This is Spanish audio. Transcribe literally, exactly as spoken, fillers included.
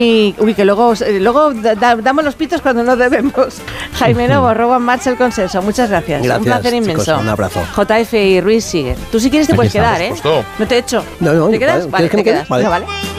Y, uy, que luego, luego da, damos los pitos cuando no debemos. Jaime Novo, robo en marcha el consenso. Muchas gracias. Gracias, un placer inmenso. chicos, un abrazo. J F y Ruiz siguen. Tú si quieres te Aquí puedes estamos, quedar, ¿eh? pues todo. No te he hecho. No, no, ¿Te quedas? vale, Vale, ¿quieres que te me quede? quedas. Vale. Venga, vale.